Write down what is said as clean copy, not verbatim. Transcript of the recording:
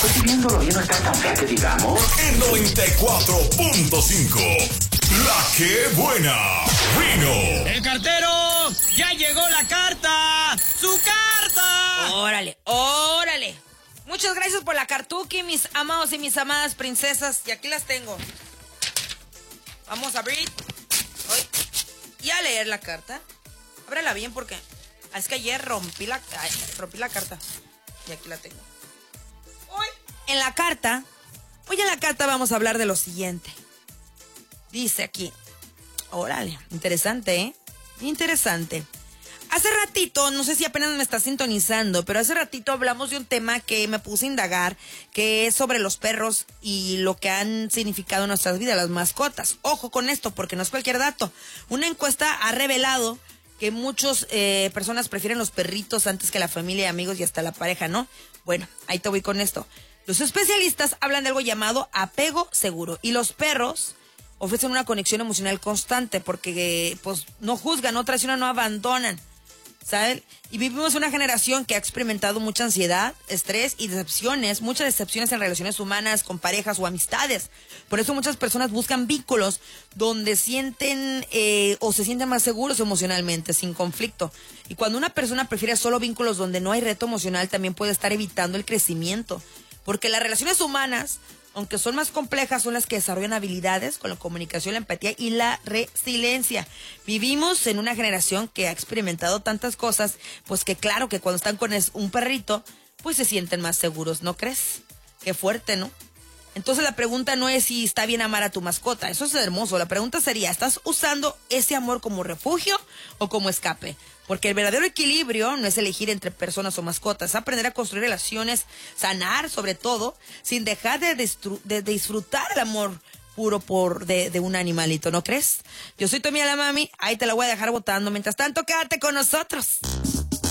Pues viéndolo bien, no está tan fea que digamos. En 94.5, La Que Buena, Rino. ¡El cartero! ¡Ya llegó la carta! ¡Su carta! Órale, órale. Muchas gracias por la cartuki, mis amados y mis amadas princesas. Y aquí las tengo. Vamos a abrir. Y a leer la carta. Ábrela bien porque es que ayer rompí la carta. Y aquí la tengo. Hoy en la carta vamos a hablar de lo siguiente. Dice aquí. Órale, interesante, ¿eh? Interesante. Hace ratito, no sé si apenas me está sintonizando, pero hace ratito hablamos de un tema que me puse a indagar, que es sobre los perros y lo que han significado en nuestras vidas, las mascotas. Ojo con esto, porque no es cualquier dato. Una encuesta ha revelado que muchas personas prefieren los perritos antes que la familia, amigos y hasta la pareja, ¿no? Bueno, ahí te voy con esto. Los especialistas hablan de algo llamado apego seguro, y los perros ofrecen una conexión emocional constante porque pues no juzgan, no traicionan, no abandonan, ¿saben? Y vivimos una generación que ha experimentado mucha ansiedad, estrés y decepciones, muchas decepciones en relaciones humanas, con parejas o amistades. Por eso muchas personas buscan vínculos donde sienten o se sienten más seguros emocionalmente, sin conflicto. Y cuando una persona prefiere solo vínculos donde no hay reto emocional, también puede estar evitando el crecimiento. Porque las relaciones humanas, aunque son más complejas, son las que desarrollan habilidades con la comunicación, la empatía y la resiliencia. Vivimos en una generación que ha experimentado tantas cosas, pues que claro que cuando están con un perrito, pues se sienten más seguros, ¿no crees? Qué fuerte, ¿no? Entonces la pregunta no es si está bien amar a tu mascota, eso es hermoso. La pregunta sería, ¿estás usando ese amor como refugio o como escape? Porque el verdadero equilibrio no es elegir entre personas o mascotas, es aprender a construir relaciones, sanar sobre todo, sin dejar de disfrutar el amor puro de un animalito, ¿no crees? Yo soy tu amiga la mami, ahí te la voy a dejar votando. Mientras tanto, quédate con nosotros.